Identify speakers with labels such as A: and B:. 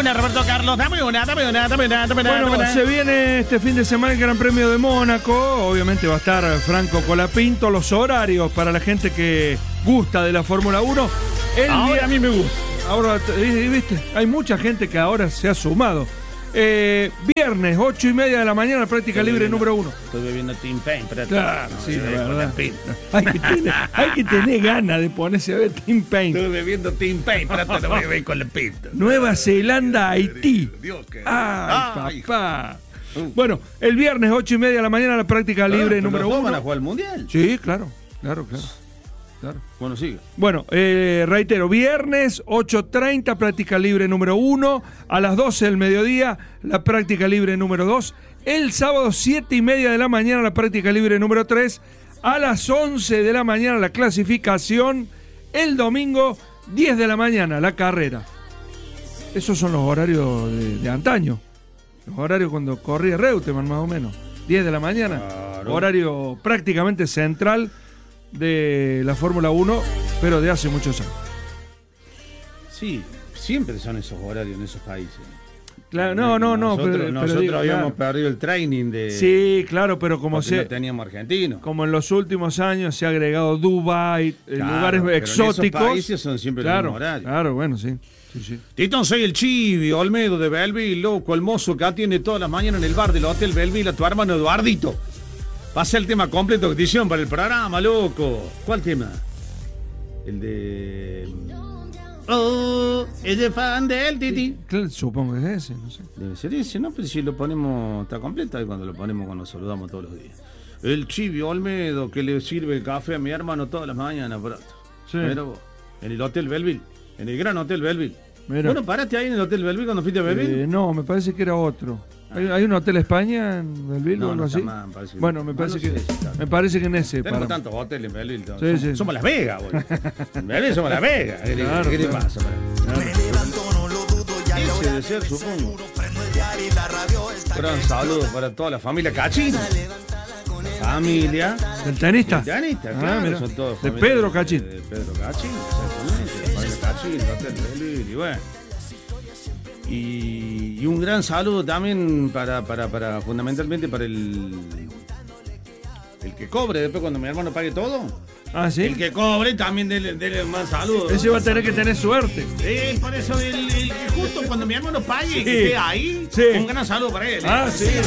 A: una, Roberto Carlos. Dame una.
B: Bueno, se viene este fin de semana el Gran Premio de Mónaco. Obviamente va a estar Franco Colapinto. Los horarios para la gente que gusta de la Fórmula 1.
A: Ahora a mí me gusta.
B: Ahora, ¿viste? Hay mucha gente que ahora se ha sumado. Viernes, 8:30 de la mañana, la práctica libre número 1.
A: Estoy bebiendo Tim Payne.
B: Claro, sí, la verdad. Hay que tener ganas de ponerse a ver Tim Payne.
A: Estoy bebiendo Tim Payne, pero te lo voy a ver con la pinta.
B: Nueva Zelanda, Haití.
A: Dios, qué...
B: ¡Ay, papá! Bueno, el viernes, 8:30 de la mañana, la práctica libre número 1.
A: ¿Van a jugar al Mundial?
B: Sí, claro.
A: Bueno, sigue.
B: Bueno, reitero, viernes 8:30, práctica libre número 1. A las 12 del mediodía, la práctica libre número 2. El sábado, 7:30 de la mañana, la práctica libre número 3. A las 11 de la mañana, la clasificación. El domingo, 10 de la mañana, la carrera. Esos son los horarios de antaño. Los horarios cuando corría Reutemann, más o menos. 10 de la mañana. Claro. Horario prácticamente central de la Fórmula 1, pero de hace muchos años.
A: Sí, siempre son esos horarios en esos países.
B: Claro, no.
A: Nosotros
B: digo,
A: habíamos perdido el training de...
B: Sí, claro, pero como
A: no teníamos argentinos.
B: Como en los últimos años se ha agregado Dubái, lugares exóticos.
A: En esos países son siempre los mismos horarios.
B: Claro, bueno, sí.
A: Tito, soy el Chivi, Olmedo de Belleville, loco, el mozo que atiende todas las mañanas en el bar del Hotel Belleville a tu hermano Eduardito. Pasa el tema completo que te hicieron para el programa, loco. ¿Cuál tema? El de... Oh, es de fan del Titi.
B: Claro, supongo que es ese, no sé.
A: Debe ser ese, ¿no? Pero si lo ponemos, está completo ahí cuando lo ponemos, cuando saludamos todos los días. El Chivi Olmedo que le sirve el café a mi hermano todas las mañanas, pronto.
B: Sí.
A: Mira vos, en el Hotel Belleville, en el gran Hotel Belleville.
B: Mira.
A: Bueno, ¿paraste ahí en el Hotel Belleville cuando fuiste a Belleville?
B: No, me parece que era otro. ¿Hay un Hotel España en Belleville o algo así?
A: Más,
B: bueno, me parece que en ese.
A: Tenemos tantos hoteles en Belleville.
B: Sí.
A: Somos Las Vegas, boludo. En Belleville somos Las Vegas.
B: Claro,
A: ¿Qué te pasa?
C: Me levanto, no lo dudo, ya lo
A: Ese debe ser, supongo.
C: prendo el diario y la radio está
A: Gran saludo para toda la familia Cachín. Familia.
B: ¿Del tenista?
A: El tenista, claro.
B: Mira.
A: Son todos
B: De
A: familia
B: Pedro Cachín.
A: De Pedro Cachín, exactamente. Familia Cachín, el Hotel Belleville, y bueno. Y un gran saludo también para fundamentalmente para el que cobre después cuando mi hermano pague todo.
B: Ah, sí.
A: El que cobre también dele un más saludo.
B: Ese va a tener que tener suerte.
A: Por eso el que justo cuando mi hermano pague,
B: Sí.
A: que esté ahí,
B: Sí.
A: un gran saludo para él.
B: Ah, sí.